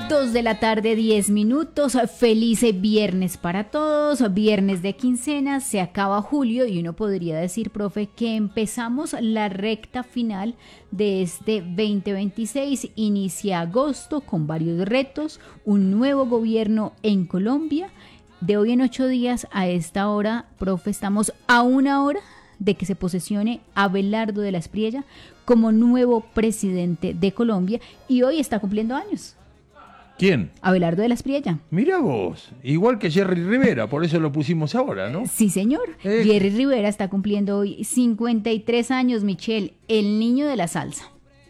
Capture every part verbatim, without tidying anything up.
Dos de la tarde, diez minutos. Feliz viernes para todos. Viernes de quincena, se acaba julio y uno podría decir, profe, que empezamos la recta final de este veinte veintiséis. Inicia agosto con varios retos, un nuevo gobierno en Colombia. De hoy en ocho días a esta hora, profe, estamos a una hora de que se posesione Abelardo de la Espriella como nuevo presidente de Colombia y hoy está cumpliendo años. ¿Quién? Abelardo de la Espriella. Mira vos, igual que Jerry Rivera, por eso lo pusimos ahora, ¿no? Sí, señor. Eh. Jerry Rivera está cumpliendo hoy cincuenta y tres años, Michelle, el niño de la salsa.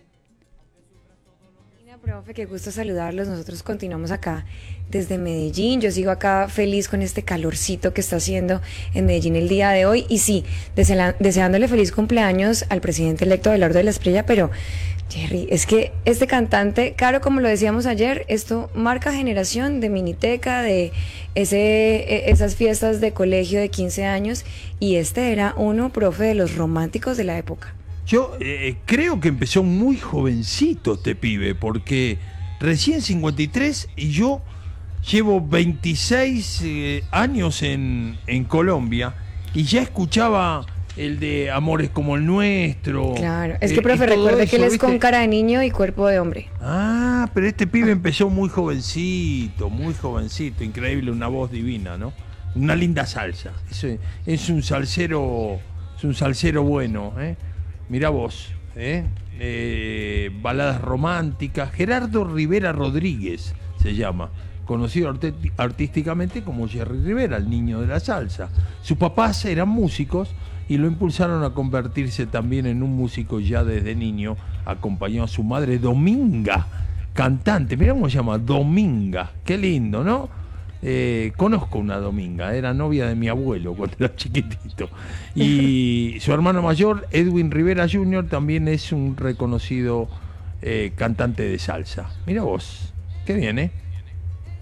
Profe, qué gusto saludarlos. Nosotros continuamos acá desde Medellín. Yo sigo acá feliz con este calorcito que está haciendo en Medellín el día de hoy. Y sí, desea- deseándole feliz cumpleaños al presidente electo Abelardo de la Espriella, pero Jerry, es que este cantante, claro, como lo decíamos ayer, esto marca generación de miniteca, de ese, esas fiestas de colegio de quince años, y este era uno, profe, de los románticos de la época. Yo eh, creo que empezó muy jovencito este pibe, porque recién cincuenta y tres y yo llevo veintiséis eh, años en, en Colombia y ya escuchaba el de Amores como el nuestro. Claro, es que, eh, profe, recuerde eso, que él es ¿viste? con cara de niño y cuerpo de hombre. Ah, pero este pibe empezó muy jovencito, muy jovencito, increíble, una voz divina, ¿no? Una linda salsa. Es, es un salsero, es un salsero bueno, ¿eh? Mirá vos, ¿eh? Eh, baladas románticas. Gerardo Rivera Rodríguez se llama, conocido art- artísticamente como Jerry Rivera, el niño de la salsa. Sus papás eran músicos y lo impulsaron a convertirse también en un músico ya desde niño. Acompañó a su madre Dominga, cantante. Mirá cómo se llama, Dominga. Qué lindo, ¿no? Eh, conozco una Dominga, era novia de mi abuelo cuando era chiquitito. Y su hermano mayor, Edwin Rivera junior, también es un reconocido eh, cantante de salsa. Mira vos, qué bien, ¿eh?